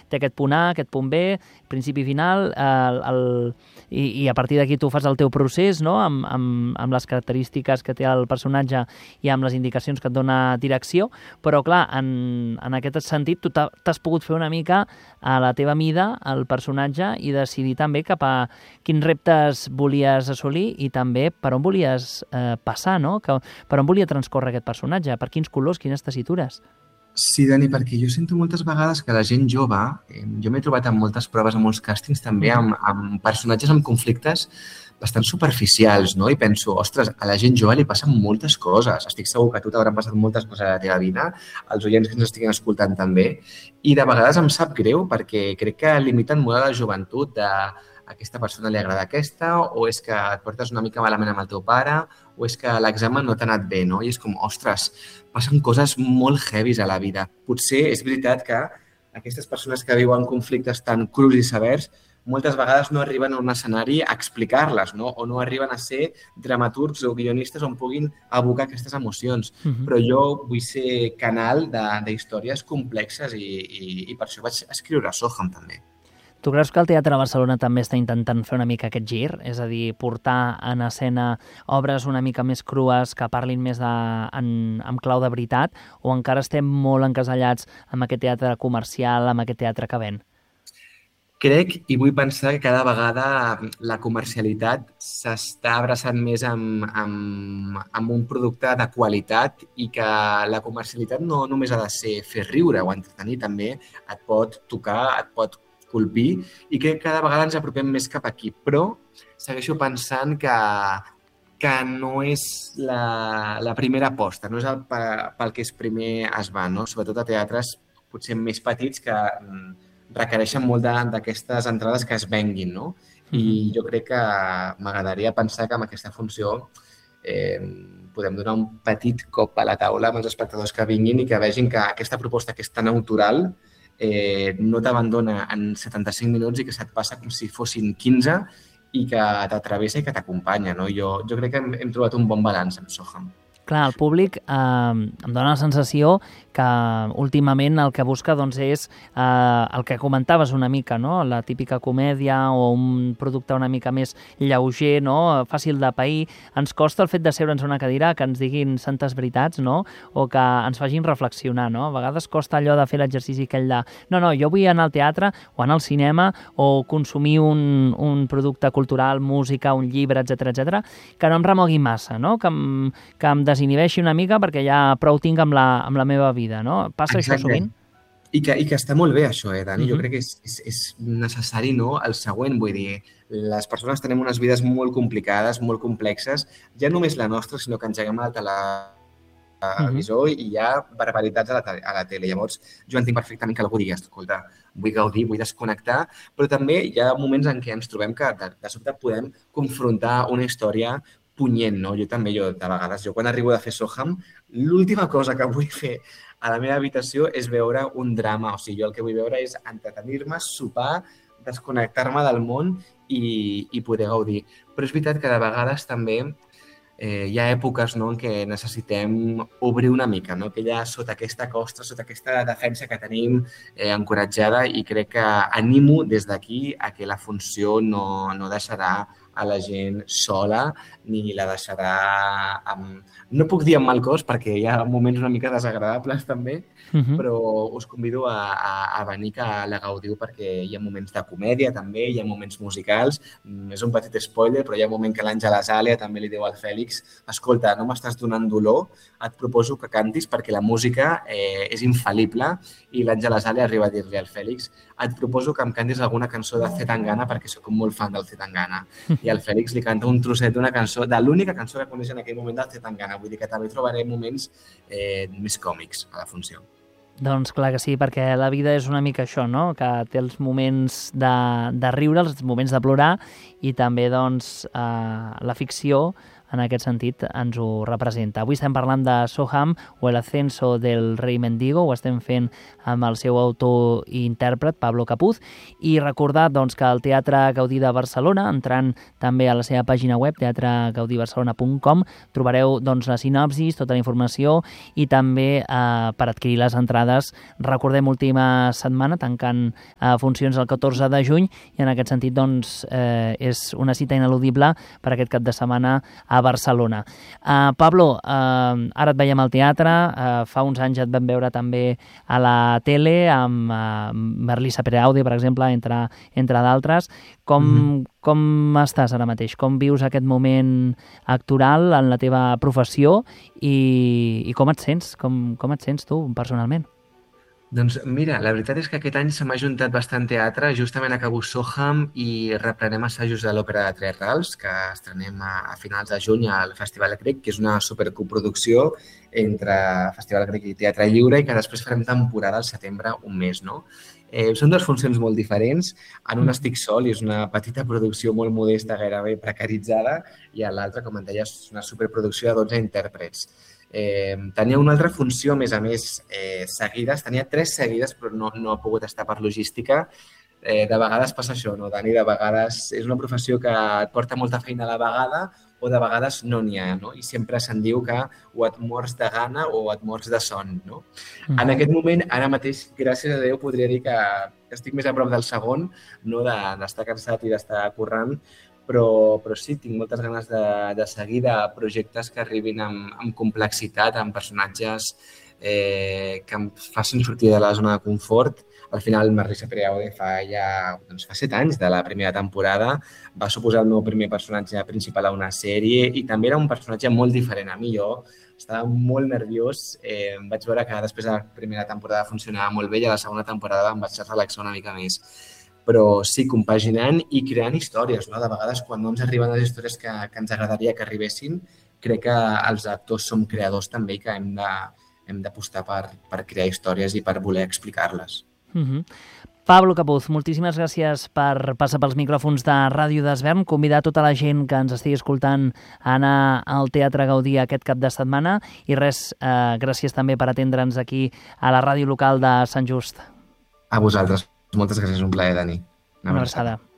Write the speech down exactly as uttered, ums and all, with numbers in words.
té aquest punt A, aquest punt B, principi i final, el, el, i, i a partir d'aquí tu fas el teu procés, no?, amb, amb, amb les característiques que té el personatge i amb les indicacions que et dona direcció, però clar, en, en aquest sentit tu t'has pogut fer una mica a la teva mida el personatge i decidir també cap a quins reptes volies assolir i també per on volies eh, passar, no?, que, per on volia transcórrer aquest personatge, per quins colors, quines tessitures. Sí, Dani, perquè jo sento moltes vegades que la gent jove, eh, jo m'he trobat en moltes proves, en molts càstings també, amb, amb personatges amb conflictes bastant superficials, no? I penso, ostres, a la gent jove li passen moltes coses. Estic segur que a tu t'hauran passat moltes coses a la teva vida, als oients que ens estiguin escoltant també, i de vegades em sap greu perquè crec que limiten molt a la joventut de aquesta persona li agrada aquesta, o és que et portes una mica malament amb el teu pare, o és que l'examen no t'ha anat bé, no? I és com, ostres, passen coses molt heavies a la vida. Potser és veritat que aquestes persones que viuen conflictes tan crus i severs moltes vegades no arriben a un escenari a explicar-les, no? O no arriben a ser dramaturgs o guionistes on puguin abocar aquestes emocions. Uh-huh. Però jo vull ser canal d'històries complexes i, i, i per això vaig escriure Soham també. Tu creus que el Teatre de Barcelona també està intentant fer una mica aquest gir? És a dir, portar en escena obres una mica més crues que parlin més de, en, en clau de veritat, o encara estem molt encasellats amb aquest teatre comercial, amb aquest teatre que ven? Crec i vull pensar que cada vegada la comercialitat s'està abraçant més amb, amb, amb un producte de qualitat i que la comercialitat no només ha de ser fer riure o entretenir, també et pot tocar, et pot colpir, i crec que cada vegada ens apropem més cap aquí. Però segueixo pensant que, que no és la, la primera aposta, no és el, pel que es primer es va, no? Sobretot a teatres potser més petits que requereixen molt d'aquestes entrades que es venguin, no? I jo crec que m'agradaria pensar que amb aquesta funció eh, podem donar un petit cop a la taula amb els espectadors que vinguin i que vegin que aquesta proposta que és tan autoral Eh, no t'abandona en setanta-cinc minuts i que se't passa com si fossin quinze i que t'atravessa i que t'acompanya, no? Jo, jo crec que hem, hem trobat un bon balanç amb Soham. Clar, el públic eh, em dona la sensació que últimament el que busca doncs, és eh, el que comentaves una mica, no? La típica comèdia o un producte una mica més lleuger, no? Fàcil de pair. Ens costa el fet de seure'ns a una cadira que ens diguin santes veritats, no? O que ens facin reflexionar, no? A vegades costa allò de fer l'exercici aquell de no, no, jo vull anar al teatre o anar al cinema o consumir un, un producte cultural, música, un llibre, etcètera, etcètera, que no em remogui massa, no? Que em, que em desinhibeixi una mica perquè ja prou tinc amb la, amb la meva vida, no? Passa Exacte. Això sovint? I que, I que està molt bé això, eh, Dani? Uh-huh. Jo crec que és, és, és necessari, no?, el següent, vull dir, les persones tenim unes vides molt complicades, molt complexes, ja només la nostra, sinó que engeguem a la televisor uh-huh. i hi ha barbaritats a la, a la tele. Llavors, jo entenc perfectament que algú digui, escolta, vull gaudir, vull desconnectar, però també hi ha moments en què ens trobem que de, de sobte podem confrontar una història punyent, no? Jo també, jo, de vegades, jo quan arribo a fer Soham, l'última cosa que vull fer a la meva habitació és veure un drama. O sigui, jo el que vull veure és entretenir-me, sopar, desconnectar-me del món i, i poder gaudir. Però és veritat que de vegades també eh, hi ha èpoques, no?, en què necessitem obrir una mica, no?, que ja sota aquesta costa, sota aquesta defensa que tenim eh, encoratjada, i crec que animo des d'aquí a que la funció no, no deixarà a la gent sola, ni la deixarà amb... No puc dir amb mal cos, perquè hi ha moments una mica desagradables també, uh-huh. però us convido a, a, a venir, que la gaudiu, perquè hi ha moments de comèdia també, hi ha moments musicals. És un petit spoiler, però hi ha un moment que l'Àngela Azalea també li diu al Fèlix: escolta, no m'estàs donant dolor, et proposo que cantis perquè la música eh, és infal·lible, i l'Àngela Azalea arriba a dir-li al Fèlix: et proposo que em cantis alguna cançó de Zetangana perquè sóc molt fan del Zetangana. I el Fèlix li canta un trosset d'una cançó, de l'única cançó que coneix en aquell moment del Zetangana. Vull dir que també trobaré moments eh, més còmics a la funció. Doncs clar que sí, perquè la vida és una mica això, no?, que té els moments de, de riure, els moments de plorar, i també doncs, eh, la ficció en aquest sentit ens ho representa. Avui estem parlant de Soham o El ascenso del rei Mendigo, ho estem fent amb el seu autor i intèrpret, Pablo Capuz, i recordar doncs, que el Teatre Gaudí de Barcelona, entrant també a la seva pàgina web, teatre gaudí barcelona punt com, trobareu doncs, la sinopsis, tota la informació i també eh, per adquirir les entrades. Recordem última setmana, tancant eh, funcions el catorze de juny, i en aquest sentit doncs, eh, és una cita ineludible per aquest cap de setmana a Barcelona. Uh, Pablo, uh, ara et veiem al teatre, uh, fa uns anys et vam veure també a la tele amb uh, Merlissa Pereaude, per exemple, entre, entre d'altres. Com, mm-hmm. com estàs ara mateix? Com vius aquest moment actoral en la teva professió i, i com et sents? Com, com et sents tu personalment? Doncs mira, la veritat és que aquest any se m'ha juntat bastant teatre. Justament acabo Soham i reprenem assajos de l'Òpera de Tres Rals, que estrenem a, a finals de juny al Festival Grec, que és una supercoproducció entre Festival Grec i Teatre Lliure, i que després farem temporada al setembre, un mes, no? Eh, són dues funcions molt diferents. En una estic sol i és una petita producció molt modesta, gairebé precaritzada, i a l'altra, com et deia, és una superproducció de dotze intèrprets. Eh, tenia una altra funció, a més a més, eh, seguides. Tenia tres seguides, però no, no ha pogut estar per logística. Eh, de vegades passa això, no, Dani? De vegades és una professió que et porta molta feina a la vegada o de vegades no n'hi ha, no? I sempre se'n diu que o et mors de gana o et mors de son, no? Mm. En aquest moment, ara mateix, gràcies a Déu, podria dir que estic més a prop del segon, no d'estar cansat i d'estar currant, Però, però sí, tinc moltes ganes de, de seguir de projectes que arribin amb, amb complexitat, amb personatges eh, que em facin sortir de la zona de confort. Al final, Merlissa Pereaude fa ja doncs, fa set anys de la primera temporada, va suposar el meu primer personatge principal a una sèrie i també era un personatge molt diferent a mi. Jo estava molt nerviós, eh, em vaig veure que després de la primera temporada funcionava molt bé i a la segona temporada em vaig relaxar una mica més. Però sí, compaginant i creant històries, no? De vegades, quan no ens arriben les històries que, que ens agradaria que arribessin, crec que els actors som creadors també i que hem de, hem d'apostar per, per crear històries i per voler explicar-les. Mm-hmm. Pablo Capuz, moltíssimes gràcies per passar pels micròfons de Ràdio d'Esvern, convidar tota la gent que ens estigui escoltant a anar al Teatre Gaudí aquest cap de setmana i res, eh, gràcies també per atendre'ns aquí a la ràdio local de Sant Just. A vosaltres. Moltes gràcies, un plaer, Dani. Una abraçada.